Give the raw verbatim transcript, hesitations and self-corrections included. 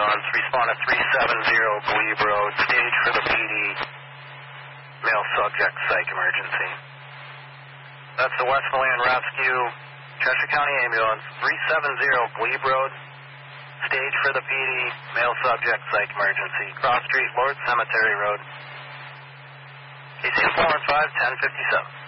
ambulance. Respond to three seven zero Glebe Road. Stage for the P D. Male subject, psych emergency. That's the Westmoreland Rescue, Cheshire County Ambulance, three seven zero Glebe Road. Stage for the P D. Male subject, psych emergency. Cross Street, Lord Cemetery Road. K C M four one five, ten fifty-seven.